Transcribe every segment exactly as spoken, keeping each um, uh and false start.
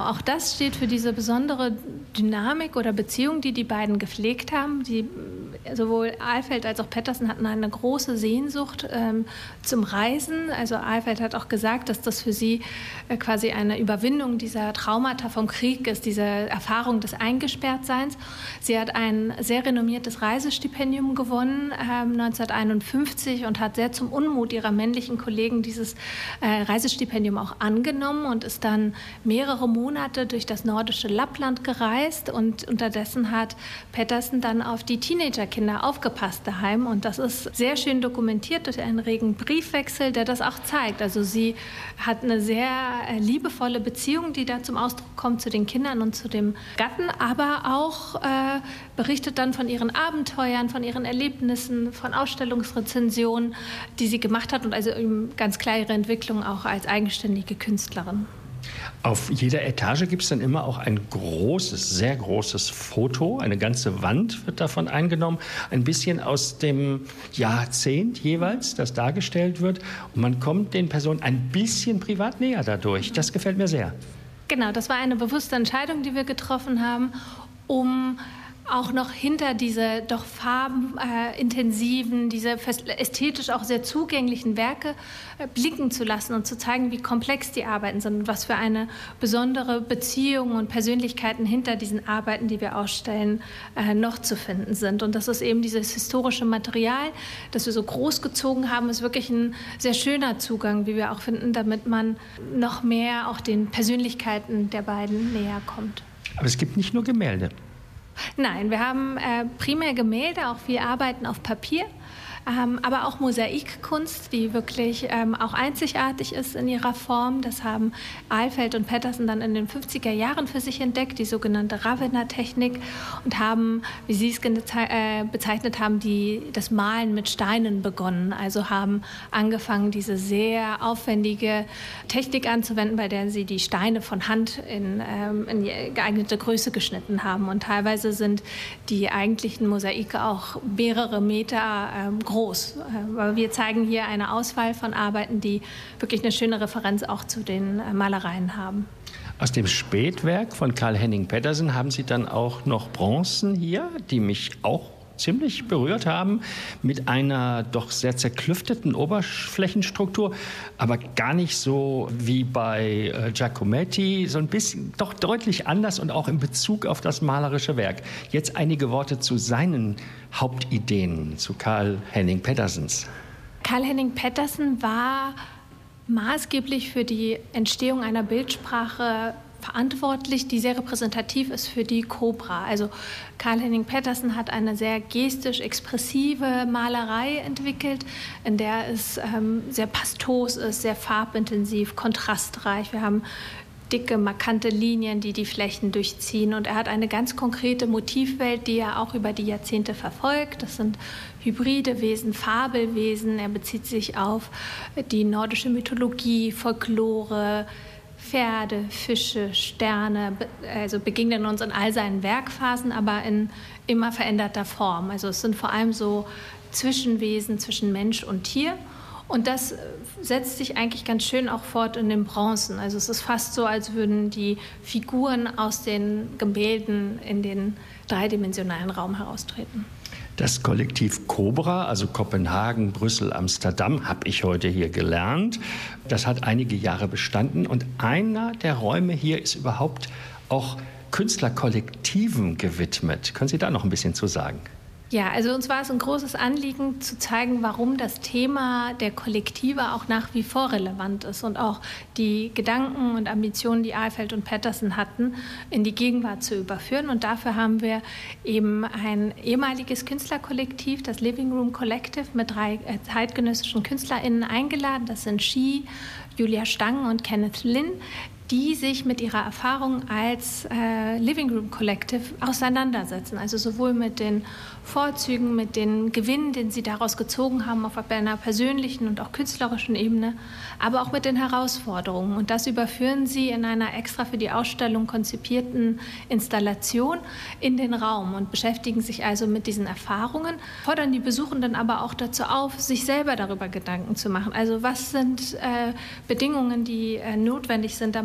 Genau, auch das steht für diese besondere Dynamik oder Beziehung, die die beiden gepflegt haben. Die, sowohl Alfeld als auch Pettersen hatten eine große Sehnsucht ähm, zum Reisen. Also Alfeld hat auch gesagt, dass das für sie äh, quasi eine Überwindung dieser Traumata vom Krieg ist, diese Erfahrung des Eingesperrtseins. Sie hat ein sehr renommiertes Reisestipendium gewonnen ähm, neunzehnhunderteinundfünfzig und hat sehr zum Unmut ihrer männlichen Kollegen dieses äh, Reisestipendium auch angenommen und ist dann mehrere Monate durch das nordische Lappland gereist und unterdessen hat Pettersen dann auf die Teenagerkinder aufgepasst daheim und das ist sehr schön dokumentiert durch einen regen Briefwechsel, der das auch zeigt. Also sie hat eine sehr liebevolle Beziehung, die da zum Ausdruck kommt zu den Kindern und zu dem Gatten, aber auch äh, berichtet dann von ihren Abenteuern, von ihren Erlebnissen, von Ausstellungsrezensionen, die sie gemacht hat und also ganz klar ihre Entwicklung auch als eigenständige Künstlerin. Auf jeder Etage gibt es dann immer auch ein großes, sehr großes Foto. Eine ganze Wand wird davon eingenommen. Ein bisschen aus dem Jahrzehnt jeweils, das dargestellt wird. Und man kommt den Personen ein bisschen privat näher dadurch. Das gefällt mir sehr. Genau, das war eine bewusste Entscheidung, die wir getroffen haben, um auch noch hinter diese doch farbenintensiven, diese ästhetisch auch sehr zugänglichen Werke äh, blicken zu lassen und zu zeigen, wie komplex die Arbeiten sind und was für eine besondere Beziehung und Persönlichkeiten hinter diesen Arbeiten, die wir ausstellen, äh, noch zu finden sind. Und das ist eben dieses historische Material, das wir so groß gezogen haben, ist wirklich ein sehr schöner Zugang, wie wir auch finden, damit man noch mehr auch den Persönlichkeiten der beiden näher kommt. Aber es gibt nicht nur Gemälde. Nein, wir haben äh, primär Gemälde, auch viel Arbeiten auf Papier, ähm, aber auch Mosaikkunst, die wirklich ähm, auch einzigartig ist in ihrer Form. Das haben Alfeld und Pettersen dann in den fünfziger Jahren für sich entdeckt, die sogenannte Ravenna-Technik, und haben, wie Sie es äh, bezeichnet haben, die, das Malen mit Steinen begonnen. Also haben angefangen, diese sehr aufwendige Technik anzuwenden, bei der sie die Steine von Hand in, ähm, in geeignete Größe geschnitten haben. Und teilweise sind die eigentlichen Mosaike auch mehrere Meter ähm, groß. Aber wir zeigen hier eine Auswahl von Arbeiten, die wirklich eine schöne Referenz auch zu den Malereien haben. Aus dem Spätwerk von Carl-Henning Pettersen haben Sie dann auch noch Bronzen hier, die mich auch ziemlich berührt haben, mit einer doch sehr zerklüfteten Oberflächenstruktur, aber gar nicht so wie bei äh, Giacometti, so ein bisschen doch deutlich anders und auch in Bezug auf das malerische Werk. Jetzt einige Worte zu seinen Hauptideen, zu Carl-Henning Pettersens. Carl-Henning Pettersen war maßgeblich für die Entstehung einer Bildsprache verantwortlich, die sehr repräsentativ ist für die Cobra. Also Carl-Henning Pettersen hat eine sehr gestisch expressive Malerei entwickelt, in der es ähm, sehr pastos ist, sehr farbintensiv, kontrastreich. Wir haben dicke, markante Linien, die die Flächen durchziehen. Und er hat eine ganz konkrete Motivwelt, die er auch über die Jahrzehnte verfolgt. Das sind hybride Wesen, Fabelwesen. Er bezieht sich auf die nordische Mythologie, Folklore, Pferde, Fische, Sterne, also begegnen uns in all seinen Werkphasen, aber in immer veränderter Form. Also es sind vor allem so Zwischenwesen zwischen Mensch und Tier. Und das setzt sich eigentlich ganz schön auch fort in den Bronzen. Also es ist fast so, als würden die Figuren aus den Gemälden in den dreidimensionalen Raum heraustreten. Das Kollektiv Cobra, also Kopenhagen, Brüssel, Amsterdam, habe ich heute hier gelernt. Das hat einige Jahre bestanden. Und einer der Räume hier ist überhaupt auch Künstlerkollektiven gewidmet. Können Sie da noch ein bisschen zu sagen? Ja, also uns war es ein großes Anliegen zu zeigen, warum das Thema der Kollektive auch nach wie vor relevant ist und auch die Gedanken und Ambitionen, die Alfeld und Pettersen hatten, in die Gegenwart zu überführen. Und dafür haben wir eben ein ehemaliges Künstlerkollektiv, das Living Room Collective, mit drei zeitgenössischen KünstlerInnen eingeladen. Das sind Xi, Julia Stang und Kenneth Lin, die sich mit ihrer Erfahrung als äh, Living Room Collective auseinandersetzen. Also sowohl mit den Vorzügen, mit den Gewinnen, den sie daraus gezogen haben auf einer persönlichen und auch künstlerischen Ebene, aber auch mit den Herausforderungen. Und das überführen sie in einer extra für die Ausstellung konzipierten Installation in den Raum und beschäftigen sich also mit diesen Erfahrungen, fordern die Besuchenden aber auch dazu auf, sich selber darüber Gedanken zu machen. Also was sind äh, Bedingungen, die äh, notwendig sind, damit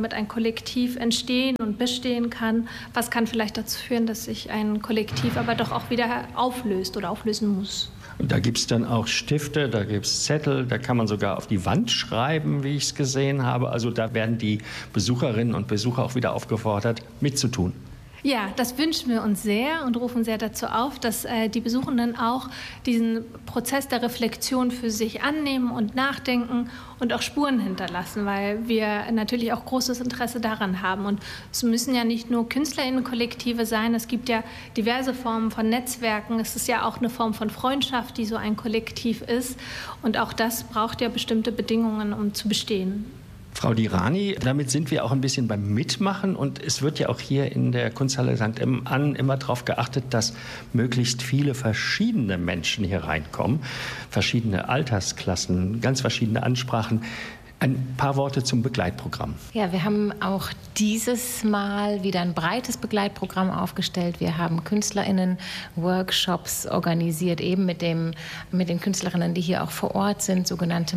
damit ein Kollektiv entstehen und bestehen kann? Was kann vielleicht dazu führen, dass sich ein Kollektiv aber doch auch wieder auflöst oder auflösen muss? Und da gibt es dann auch Stifte, da gibt es Zettel, da kann man sogar auf die Wand schreiben, wie ich es gesehen habe. Also da werden die Besucherinnen und Besucher auch wieder aufgefordert, mitzutun. Ja, das wünschen wir uns sehr und rufen sehr dazu auf, dass äh, die Besuchenden auch diesen Prozess der Reflexion für sich annehmen und nachdenken und auch Spuren hinterlassen, weil wir natürlich auch großes Interesse daran haben. Und es müssen ja nicht nur KünstlerInnen-Kollektive sein, es gibt ja diverse Formen von Netzwerken. Es ist ja auch eine Form von Freundschaft, die so ein Kollektiv ist. Und auch das braucht ja bestimmte Bedingungen, um zu bestehen. Frau Dirani, damit sind wir auch ein bisschen beim Mitmachen und es wird ja auch hier in der Kunsthalle Sankt Ann immer darauf geachtet, dass möglichst viele verschiedene Menschen hier reinkommen, verschiedene Altersklassen, ganz verschiedene Ansprachen. Ein paar Worte zum Begleitprogramm. Ja, wir haben auch dieses Mal wieder ein breites Begleitprogramm aufgestellt. Wir haben KünstlerInnen-Workshops organisiert, eben mit, dem, mit den Künstlerinnen, die hier auch vor Ort sind, sogenannte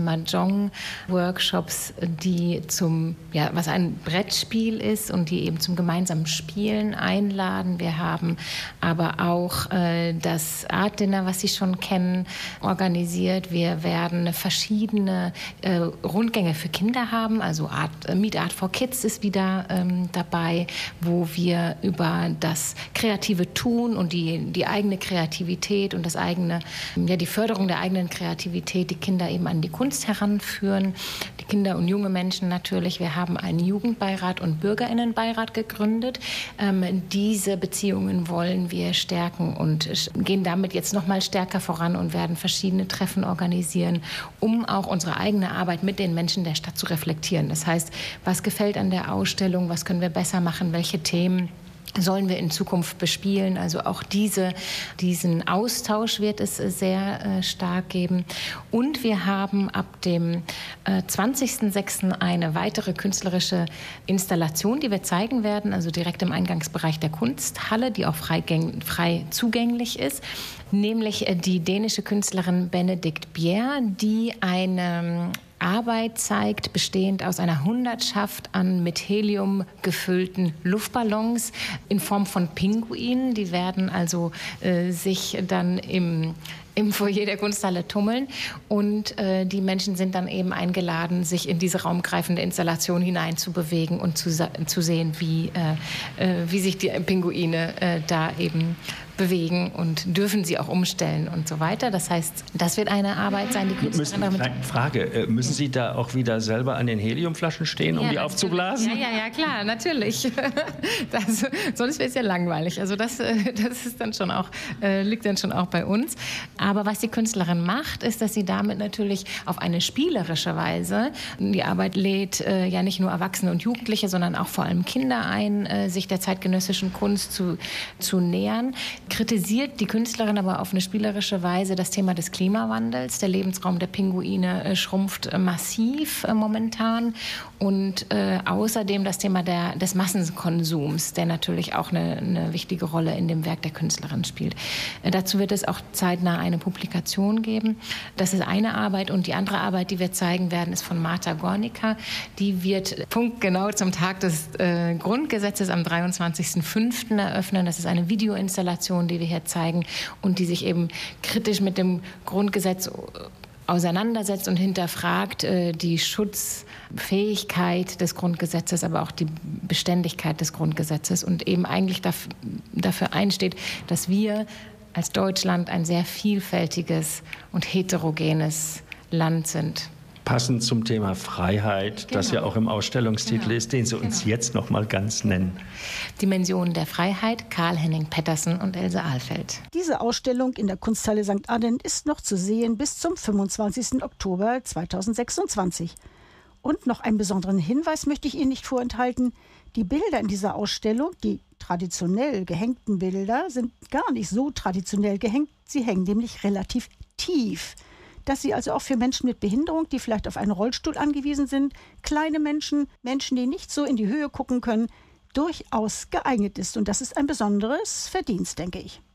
Mahjong-Workshops, die zum, ja, was ein Brettspiel ist und die eben zum gemeinsamen Spielen einladen. Wir haben aber auch äh, das Art Dinner, was Sie schon kennen, organisiert. Wir werden verschiedene äh, Rundgänge für Kinder haben, also Art, Meet Art for Kids ist wieder ähm, dabei, wo wir über das kreative Tun und die, die eigene Kreativität und das eigene, ja, die Förderung der eigenen Kreativität die Kinder eben an die Kunst heranführen. Die Kinder und junge Menschen natürlich. Wir haben einen Jugendbeirat und BürgerInnenbeirat gegründet. Ähm, diese Beziehungen wollen wir stärken und gehen damit jetzt noch mal stärker voran und werden verschiedene Treffen organisieren, um auch unsere eigene Arbeit mit den Menschen der Stadt zu reflektieren. Das heißt, was gefällt an der Ausstellung, was können wir besser machen, welche Themen sollen wir in Zukunft bespielen. Also auch diese, diesen Austausch wird es sehr äh, stark geben. Und wir haben ab dem äh, zwanzigsten sechsten eine weitere künstlerische Installation, die wir zeigen werden, also direkt im Eingangsbereich der Kunsthalle, die auch frei, frei zugänglich ist, nämlich äh, die dänische Künstlerin Benedikte Bjerre, die eine Arbeit zeigt, bestehend aus einer Hundertschaft an mit Helium gefüllten Luftballons in Form von Pinguinen. Die werden also äh, sich dann im im Foyer der Kunsthalle tummeln und äh, die Menschen sind dann eben eingeladen, sich in diese raumgreifende Installation hineinzubewegen und zu, zu sehen, wie, äh, äh, wie sich die Pinguine äh, da eben bewegen und dürfen sie auch umstellen und so weiter. Das heißt, das wird eine Arbeit sein, die Künstlerin damit... Frage, müssen Sie da auch wieder selber an den Heliumflaschen stehen, um ja, die aufzublasen? Ja, ja, ja, klar, natürlich. Das, sonst wäre es ja langweilig. Also das, das ist dann schon auch, liegt dann schon auch bei uns. Aber was die Künstlerin macht, ist, dass sie damit natürlich auf eine spielerische Weise, die Arbeit lädt äh, ja nicht nur Erwachsene und Jugendliche, sondern auch vor allem Kinder ein, äh, sich der zeitgenössischen Kunst zu, zu nähern. Kritisiert die Künstlerin aber auf eine spielerische Weise das Thema des Klimawandels. Der Lebensraum der Pinguine äh, schrumpft äh, massiv äh, momentan. Und äh, außerdem das Thema der, des Massenkonsums, der natürlich auch eine, eine wichtige Rolle in dem Werk der Künstlerin spielt. Äh, dazu wird es auch zeitnah eine Publikation geben. Das ist eine Arbeit und die andere Arbeit, die wir zeigen werden, ist von Marta Gornica. Die wird punktgenau zum Tag des äh, Grundgesetzes am dreiundzwanzigsten fünften eröffnen. Das ist eine Videoinstallation, die wir hier zeigen und die sich eben kritisch mit dem Grundgesetz auseinandersetzt und hinterfragt äh, die Schutzfähigkeit des Grundgesetzes, aber auch die Beständigkeit des Grundgesetzes und eben eigentlich daf- dafür einsteht, dass wir als Deutschland ein sehr vielfältiges und heterogenes Land sind. Passend zum Thema Freiheit, genau. Das ja auch im Ausstellungstitel genau. ist, den Sie uns genau. jetzt noch mal ganz nennen. Dimensionen der Freiheit, Karl-Henning Pettersen und Else Ahlfeld. Diese Ausstellung in der Kunsthalle Sankt Ann ist noch zu sehen bis zum fünfundzwanzigsten Oktober zweitausendsechsundzwanzig. Und noch einen besonderen Hinweis möchte ich Ihnen nicht vorenthalten. Die Bilder in dieser Ausstellung, die traditionell gehängten Bilder, sind gar nicht so traditionell gehängt. Sie hängen nämlich relativ tief. Dass sie also auch für Menschen mit Behinderung, die vielleicht auf einen Rollstuhl angewiesen sind, kleine Menschen, Menschen, die nicht so in die Höhe gucken können, durchaus geeignet ist. Und das ist ein besonderes Verdienst, denke ich.